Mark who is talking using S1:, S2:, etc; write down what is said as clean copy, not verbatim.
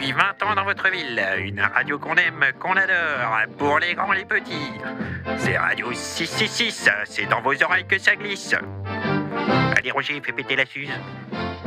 S1: depuis 20 ans dans votre ville. Une radio qu'on aime, qu'on adore, pour les grands et les petits. C'est Radio 666, c'est dans vos oreilles que ça glisse. Allez Roger, fais péter la suze.